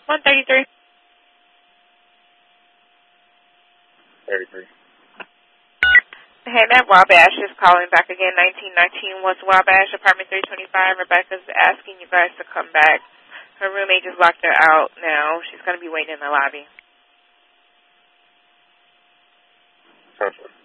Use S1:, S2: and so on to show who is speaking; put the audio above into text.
S1: 133.
S2: 33.
S1: Hey, Matt Wabash is calling back again. 1919 West Wabash, apartment 325. Rebecca's asking you guys to come back. Her roommate just locked her out now. She's going to be waiting in the lobby.
S2: Perfect.